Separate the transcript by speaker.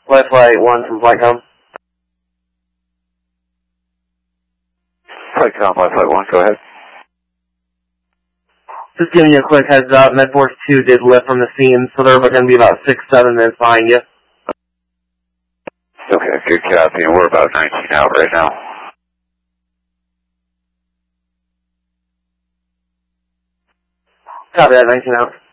Speaker 1: Flight 1 from Flightcom.
Speaker 2: Flightcom, Flight 1, go ahead.
Speaker 1: Just giving you a quick heads up, Medforce 2 did lift from the scene, so they're going to be about 6-7 minutes behind you.
Speaker 2: Okay, good copy, and we're about 19 out right now.
Speaker 1: Copy that, 19 out.